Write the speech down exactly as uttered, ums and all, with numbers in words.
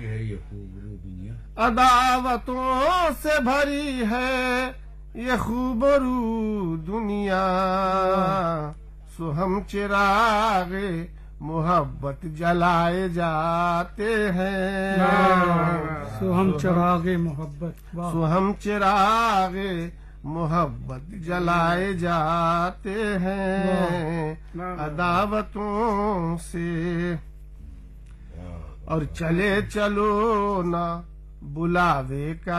है ये खूबरू दुनिया, अदावतों से भरी है ये खूबरू दुनिया। सो हम चिरागे मोहब्बत जलाए जाते हैं, सो हम चिरागे मोहब्बत, सो हम चिरागे मोहब्बत जलाए जाते हैं अदावतों से। और चले चलो ना बुलावे का